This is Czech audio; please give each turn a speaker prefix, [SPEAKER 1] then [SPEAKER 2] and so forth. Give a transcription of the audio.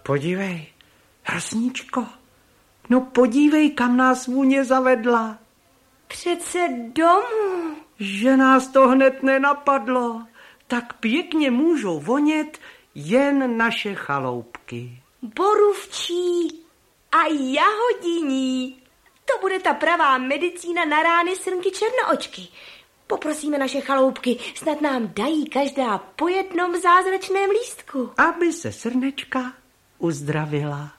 [SPEAKER 1] Podívej, Hrstníčko, no podívej, kam nás vůně zavedla.
[SPEAKER 2] Přece domů.
[SPEAKER 1] Že nás to hned nenapadlo. Tak pěkně můžou vonět jen naše chaloupky.
[SPEAKER 2] Borůvčí a jahodiní. To bude ta pravá medicína na rány srnky černoočky. Poprosíme naše chaloupky, snad nám dají každá po jednom zázračném lístku.
[SPEAKER 1] Aby se srnečka uzdravila.